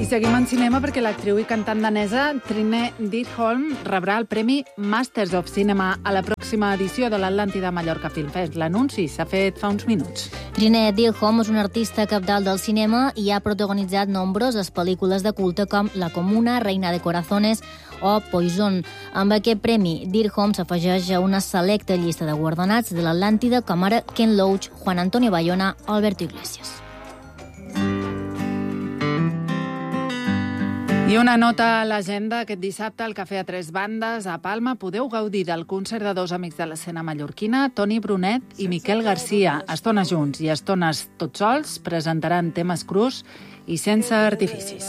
seguim en cinema perquè l'actriu i cantant danesa Trine Dyrholm rebrà el Premi Masters of Cinema a la pròxima edició de l'Atlàntida Mallorca Film Fest. L'anunci s'ha fet fa uns minuts. Trine Dyrholm és una artista cabdal del cinema i ha protagonitzat nombroses pel·lícules de culte com La Comuna, Reina de Corazones o Poison. Amb aquest premi, Dyrholm s'afegeix a una selecta llista de guardonats de l'Atlàntida com ara Ken Loach, Juan Antonio Bayona o Alberto Iglesias. I una nota a l'agenda. Aquest dissabte al Cafè a Tres Bandes, a Palma, podeu gaudir del concert de dos amics de l'escena mallorquina, Toni Brunet i Miquel Garcia. Estones junts i estones tots sols presentaran temes crus i sense artificis.